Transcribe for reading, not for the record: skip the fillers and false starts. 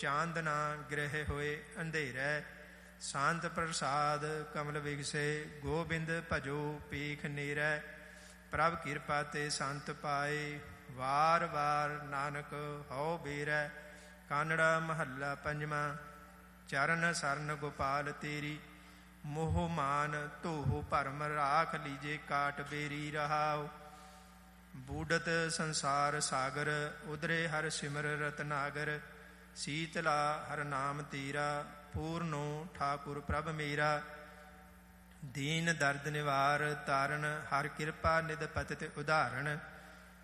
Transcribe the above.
ਚਾਂਦਨਾ ਗ੍ਰਹਿ ਹੋਏ ਅੰਧੇਰੈ। ਸੰਤ ਪ੍ਰਸਾਦ ਕਮਲ ਵਿਗਸੇ, ਗੋਬਿੰਦ ਭਜੋ ਪੀਖ ਨੀਰੈ। ਪ੍ਰਭ ਕਿਰਪਾ ਤੇ ਸੰਤ ਪਾਏ, ਵਾਰ ਵਾਰ ਨਾਨਕ ਹਉ ਬੇਰੈ। ਕਾਨੜਾ ਮਹੱਲਾ ਪੰਜਵਾਂ। ਚਰਨ ਸਰਨ ਗੋਪਾਲ ਤੇਰੀ, ਮੋਹ ਮਾਨ ਧੋਹ ਭਰਮ ਰਾਖ ਲੀਜੇ ਕਾਟ ਬੇਰੀ ਰਹਾਉ। ਬੂਡਤ ਸੰਸਾਰ ਸਾਗਰ, ਉਦਰੇ ਹਰ ਸਿਮਰ ਰਤਨਾਗਰ। ਸੀਤਲਾ ਹਰ ਨਾਮ ਤੇਰਾ, ਪੂਰਨੋ ਠਾਕੁਰ ਪ੍ਰਭ ਮੇਰਾ। ਦੀਨ ਦਰਦ ਨਿਵਾਰ ਤਾਰਨ, ਹਰ ਕਿਰਪਾ ਨਿਧ ਪਤਿਤ ਉਦਾਹਰਣ।